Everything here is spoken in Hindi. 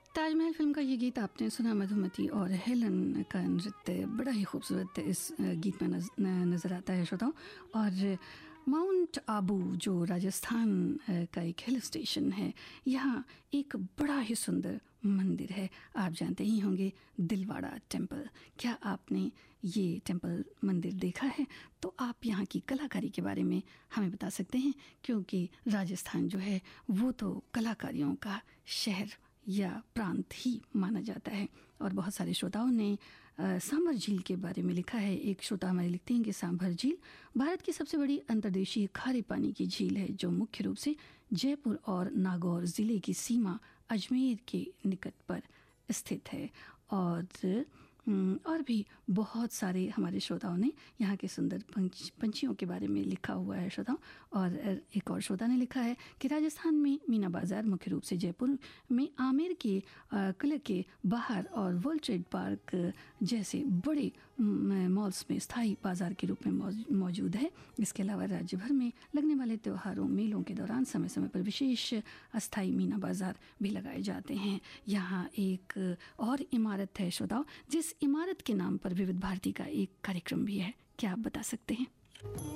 ताजमहल फिल्म का ये गीत आपने सुना। मधुमती और हेलन का नृत्य बड़ा ही खूबसूरत इस गीत में नज़र आता है श्रोताओं। और माउंट आबू जो राजस्थान का एक हिल स्टेशन है, यहाँ एक बड़ा ही सुंदर मंदिर है। आप जानते ही होंगे दिलवाड़ा टेम्पल। क्या आपने ये टेम्पल मंदिर देखा है? तो आप यहाँ की कलाकारी के बारे में हमें बता सकते हैं, क्योंकि राजस्थान जो है वो तो कलाकारियों का शहर या प्रांत ही माना जाता है। और बहुत सारे श्रोताओं ने सांभर झील के बारे में लिखा है। एक श्रोता हमारे लिखते हैं कि सांभर झील भारत की सबसे बड़ी अंतर्देशीय खारे पानी की झील है, जो मुख्य रूप से जयपुर और नागौर ज़िले की सीमा अजमेर के निकट पर स्थित है। और भी बहुत सारे हमारे श्रोताओं ने यहाँ के सुंदर पंछियों के बारे में लिखा हुआ है श्रोताओं। और एक और श्रोता ने लिखा है कि राजस्थान में मीना बाज़ार मुख्य रूप से जयपुर में आमेर के किले के बाहर और वर्ल्ड ट्रेड पार्क जैसे बड़े मॉल्स में स्थायी बाज़ार के रूप में मौजूद है। इसके अलावा राज्य भर में लगने वाले त्योहारों मेलों के दौरान समय समय पर विशेष अस्थायी मीना बाज़ार भी लगाए जाते हैं। यहाँ एक और इमारत है श्रोताओं, जिस इमारत के नाम पर विविध भारती का एक कार्यक्रम भी है। क्या आप बता सकते हैं?